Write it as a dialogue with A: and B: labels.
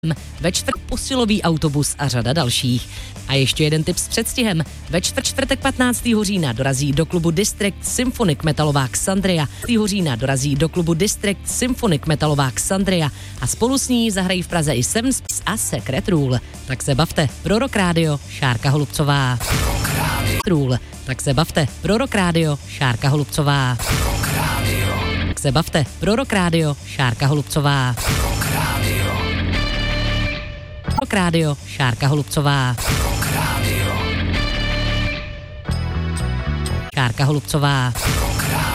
A: Ve čtvrtek posilový autobus a řada dalších. A ještě jeden tip s předstihem. Ve čtvrtek 15. října dorazí do klubu District Symphonic metalová Xandria. 15. října dorazí do klubu District Symphonic metalová Xandria a spolu s ní zahrají v Praze i Seven Spirits a Secret Rule. Tak se bavte. Pro Rock Radio, Šárka Holubcová. Tak se bavte. Pro Rock Radio, Šárka Holubcová. Tak se bavte. Pro Rock Radio, Šárka Holubcová. Rock Radio, Šárka Holubcová. Šárka Holubcová.